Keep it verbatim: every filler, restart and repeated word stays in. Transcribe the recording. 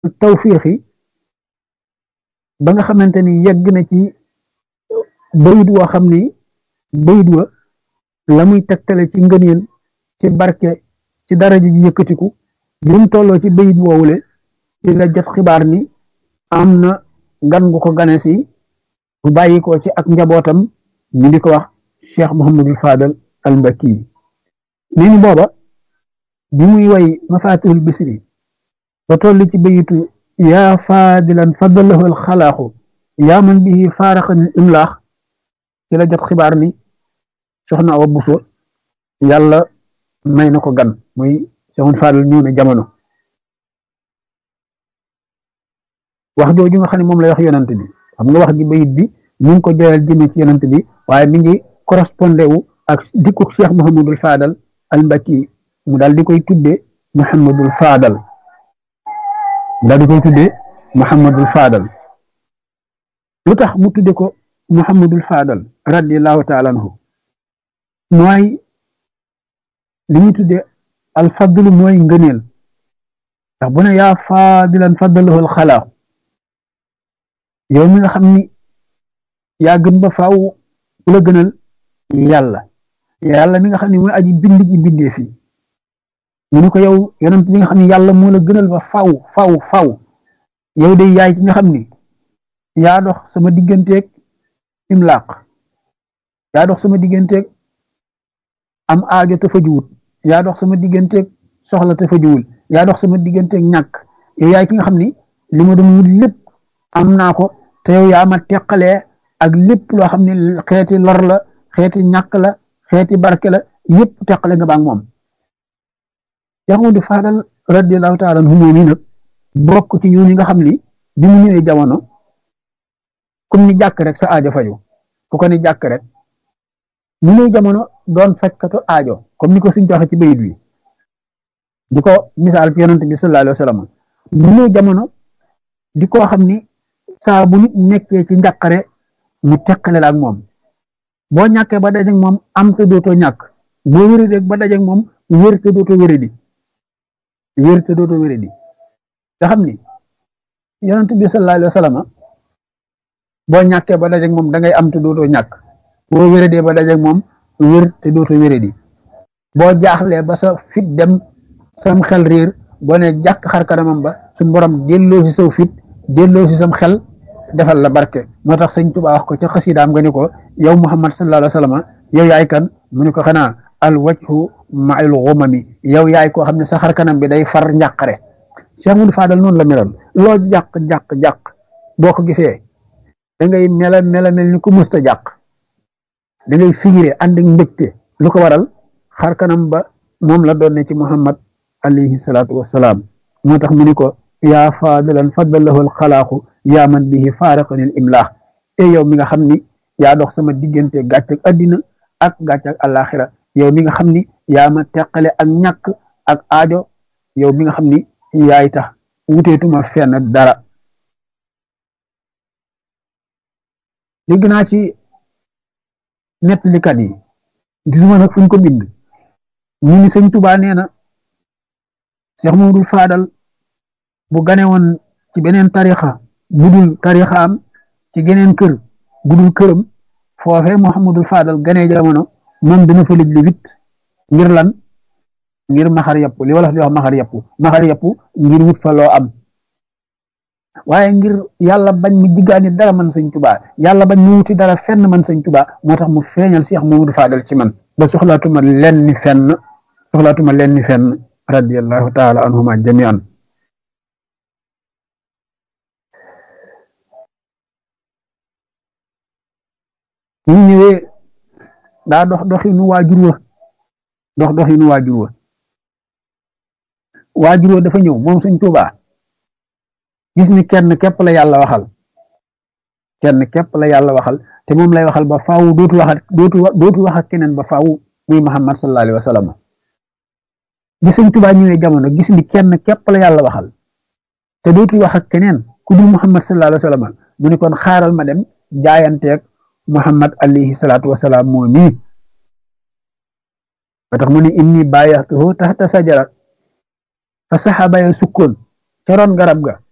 tawfiixi ba nga xamante ni yegg na ci bayit woo xam ni bayit wa la muy tegtale ci ngëneel ci barke ci daraja ji yëkkatiku bi mu tolloo ci bayit woowule ci la jot xibaar ni am na gan gu ko gane si bu bàyyi ko ci ak njabootam ñu di ko wax Cheikh Mouhamadul Fadal al Mbakki nee ni booba bi muy way mafatihul bisri ba toll ci bayitu yaa faadilan fadalahu al xalaaxu yaa man bihi faaraxanil imlaax ci la jot xibaar ni soxna Awa Buso yàlla may na ko gan muy Cheikh Fadal ñëw na jamono wax jooju nga xam ne moom lay wax yonant bi xam nga wax ji bayit bi ñu ngi ko joyal jëme ci yonant bi waaye mi ngi correspondé wu ak dikku Cheikh Mouhamadul Fadal al Mbakki mu daal di koy tuddee Mouhamadul Fadal mu daal di koy tuddee Mouhamadul Fadal lu tax mu tudde ko Mouhamadul Fadal radiyallahu taala anhu mooy li ñu tuddee al fadlu mooy ngëneel ndax bu ne yaa faadilan fadalahu al xalaaq yow mi nga xam ni yaa gën ba faaw ku la gënal yàlla yàlla mi nga xam ne mooy aji bind ji bindee fi mu ne ko yow yonent bi nga xam ne yàlla moo la gënal ba faaw faaw faaw yow de yaay ki nga xam ni yaa dox sama digganteeg imlaaq yaa dox sama digganteeg am aajo te fajuwut yaa dox sama digganteeg soxla te fajuwul yaa dox sama digganteeg ñàkk yow yaay ki nga xam ni li ma doon wut lépp am naa ko te yow yaa ma teqalee ak lépp loo xam ne xeeti lor la xeeti ñàkk la xeeti barke la yëpp teqale nga ba ak moom Cheikh Mouhamadou Fadal radiyallahu taala anhu moom yi nag bokk ci ñooñu nga xam ni bi mu ñëwee jamono comme ni jàkk rek sa aajo faju ku ko ni jàkk rek mu ñëw jamono doon fajkatu aajo comme ni ko suñ joxe ci bayit wi di ko misaal fi yonent bi sallallahu alayhi wa sallam mu ñëw jamono di koo xam ni saa bu nit nekkee ci njàqare mu teqale la ak moom boo ñàkkee ba dajeeg moom am te dootoo ñàkk boo wéradee ba dajeeg moom wér te dootoo wéradi wér te dootoo wéradi nga xam ni yonent bi sallallahu alayhi wa sallam boo ñàkkee ba dajeeg moom da ngay am te dootoo ñàkk boo wéradee ba dajeeg moom wér te dootoo wéradi boo jaaxlee ba sa fit dem sam xel réer boo ne jàkk xar kanamam ba suñu borom delloo si saw fit delloo si sam xel defal la barke moo tax sëñ Tuubaa wax ko ca xasidaam nga ni ko yow Muhammad sallallahu alayhi wa sallam yow yaay kan mu ni ko xanaa al wajhu ma'al ghumami yow yaay koo xam ne sa xar kanam bi day far njàqare Cheikh Mouhamadou Fadal noonu la meloon loo jàq jàq jàq boo ko gisee da ngay mela mela mel ni ku musta jàq da ngay figuré ànd ak mbégte lu ko waral xar kanam ba moom la doon ne ci Muhammad alayhi salaatu wassalaam moo tax mu ni ko yaa faadilan faddalahu alxalaaqu yaa man bihi faaraqanil imlaax te yow mi nga xam ni yaa dox sama diggante gàcc ak addina ak gàcc ak àllaaxira yow mi nga xam ni yaa ma teqale ak ñàkk ak aajo yow mi nga xam ni yaay tax wuteetuma fenn dara dégg naa ci nettalikat yi gisuma nag fuñ ko bind ñu ni sëñ Tuubaa nee na Cheikh Mouhamadou Fadal bu gane woon ci beneen tarixa budul tarixaam ci geneen kër budul këram foofee Mouhamadou Fadal ganee jamono moom dina fa lëj li wit ngir lan ngir maxar yàpp li wala di wax maxar yàpp maxar yàpp ngir wut fa loo am waaye ngir yàlla bañ mu jiggaani dara man sëñ Tuubaa yàlla bañ mu wuti dara fenn man sëñ Tuubaa moo tax mu feeñal Cheikh Mouhamadou Fadal ci man ba soxlaatuma lenn ni fenn soxlaatuma lenn ni fenn radiyallahu taala anhuma jamian ñu ñëwee daa dox doxinu waajur wa dox doxinu waajur wa waajur wa dafa ñëw moom sëñ Tuubaa gis ni kenn képp la yàlla waxal kenn képp la yàlla waxal te moom lay waxal ba faaw dootu wax dootu dootu wax ak keneen ba faaw muy Muhammad sallallahu alayhi wa sallam bi sëñ Tuubaa ñëwee jamono gis ni kenn képp la yàlla waxal te dootu wax ak keneen ku dul Muhammad sallallahu alayhi wa sallam mu ni kon xaaral ma dem jaayanteeg Muhammad alayhi salaatu wa salaam moo nii ba tax mu ni inni baayaxtuhu taxta sajara fa saxaaba ya sukkoon ca ron garab ga